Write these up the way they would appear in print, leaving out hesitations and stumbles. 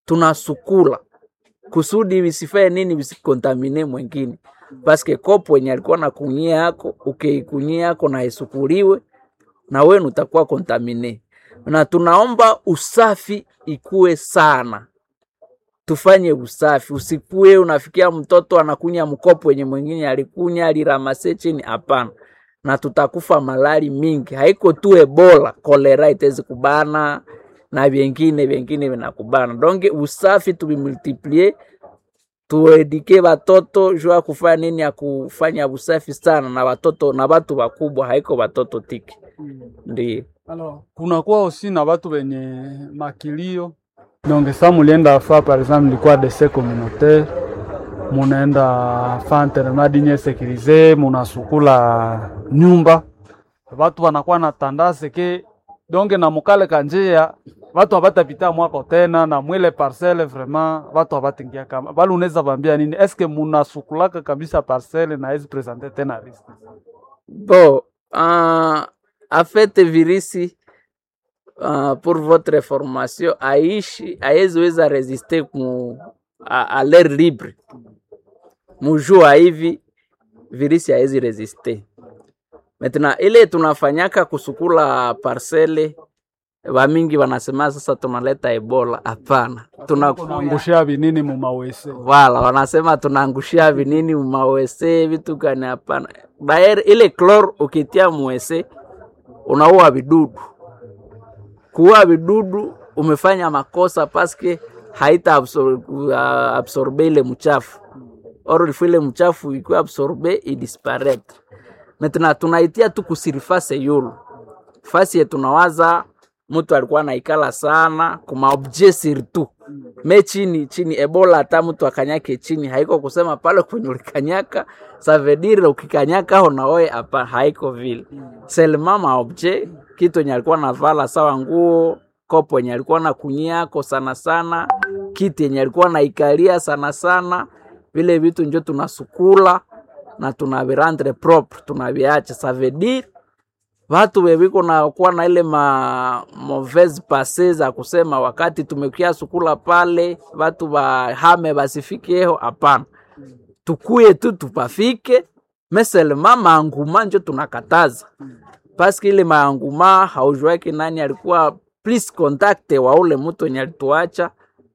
tunasukula kusudi visifae nini, visikontamine mwingine. Paske kopo yenye alikuwa na kunyia yako, ukikunyia yako na isukuliwe, na wewe utakuwa kontamine. Na tunaomba usafi ikue sana. Tufanye usafi, usikue unafikia mtoto anakunya mkopo wenye mwingine alikunya aliramase chini, hapana. Na tutakufa malari mingi. Haiko tu Ebola, kolera itezi kubana na vingine vinakubana. Donc usafi tubimultiplie, tuedike watoto jua kufanya nini ya kufanya usafi sana, na watoto na watu wakubwa, haiko watoto tiki. Ndiyo. Alors, kuna kuwa aussi na watu wenye makilio. Donc ça mulienda fa par exemple ilikuwa décès communautaire, munaenda fa enterrement digne sécurisé, munasukula nyumba. Watu wanakuwa na tendance ke donc na mukale kanjia watu wabatapita mwako tena na mwile parcelle vraiment watu wabatingia kama. Bali unaweza bambia nini? Est-ce que munasukulaka kabisa parcelle na hizi présenter tena risque? Bon, en fait virisi pour votre formation aiweza résister à l'air libre. Mujua hivi virisi haiwezi résister. Maintenant ile tunafanyaka kusukula parcelle, wamingi wanasema sasa tunaleta Ebola. Hapana, tunaangushia vinini mu mawese. Wala wanasema tunaangushia vinini mu mawese, vitu gani? Hapana. Bayer ile chlor ukitia muwese unaua vidudu. Kuua vidudu umefanya makosa, paske haita absorbe ile mchafu. Or ile mchafu ikuwa absorbe idisparate. Maintenant tunaitia tu kusirifase yulu. Fasi yetu tunawaza mtu alikuwa naikala sana kuma objet surtout. Me chini Ebola hata mtu akanyake chini, haiko kusema pale kwenye ulikanyaka ça veut dire ukikanyaka ona wewe, hapa haiko vile. Seulement ma objet, kitu yenye alikuwa navala sawa nguo, kopo yenye alikuwa na kunyako sana, kiti yenye alikuwa naikalia sana, vile vitu ndio tunasukula na tunavirendre propre, tunaviacha. Ça veut dire watu webiko na kuwa na ile mauvaise passé za kusema wakati tumekia sukula pale watu bahame basifikeo. Hapana, tukuye tu tupafike. Mesele mama anguma njo tunakataza, paski ile maanguma haujweki nani alikuwa please contact wa ule mtu wenye alituacha.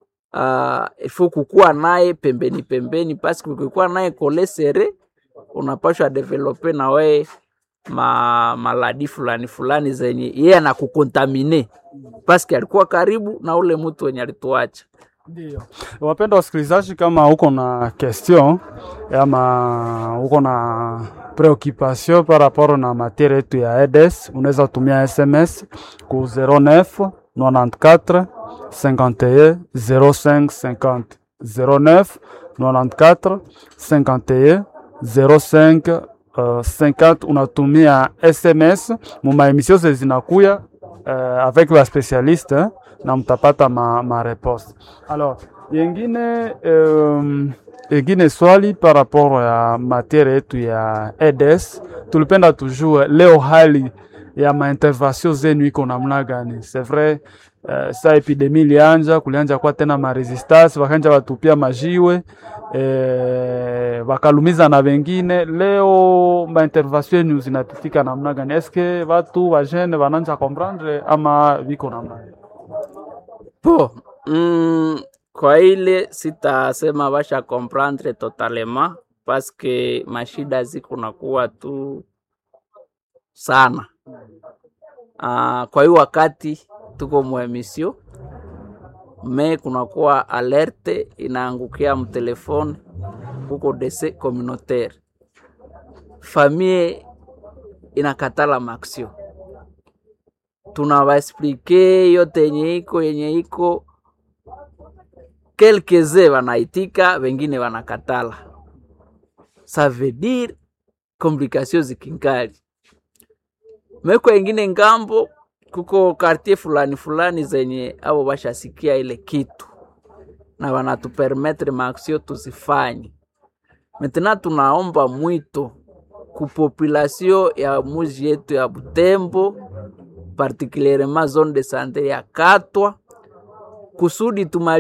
Ifu kukua naye pembeni, paski kukua naye kolesere unapashwa develope na we maladi fulani zenye yeye anakukontamine, paski alikuwa karibu na ule mtu wenye alituacha. Ndio. Wapenda wasikilizaji, kama uko na question ama uko na preoccupation par rapport na matière yetu ya EDS, unaweza tumia SMS ku 09 94 51 05 50 09 94 51 05 50. Unatumia SMS muma emission zinakuya avec la spécialiste na mtapata ma réponse. Alors, yengine swali par rapport ya matière yetu ya EDS, tulipenda tujue leo hali ya ma-intervention zenu iko namna gani? C'est vrai, sa epidemie kulianja kwa tena ma resistance, wakanja watupia majiwe, wakalumiza na wengine. Leo ma-intervention yenu zinapitika namna gani? Eske watu wa jeune wananja comprendre ama viko namna gani? Kwa ile sitasema basha comprendre totalement, parce que mashida ziko nakuwa tu sana. Kwa hiyo wakati tuko muemisio me kunakuwa alerte inaangukia mtelefone kuko décès communautaire, famille inakatala maksio, tunawaexplique yote yenye iko quelques-uns wanaitika, wengine wanakatala. Ça veut dire complications zikinkali. Meko wengine ngambo kuko quartier fulani zenye abo bashasikia ile kitu na wanatupermettre maaksio tuzifanye. Maintenant tunaomba mwito ku population ya muji yetu ya Butembo, particulièrement zone de santé ya Katwa, kusudi